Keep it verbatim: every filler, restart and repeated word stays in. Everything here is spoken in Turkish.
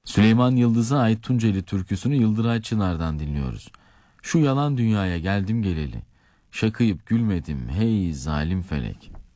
Süleyman Yıldız'a ait Tunceli türküsünü Yıldıray Çınar'dan dinliyoruz. Şu yalan dünyaya geldim geleli, şakıyıp gülmedim hey zalim felek.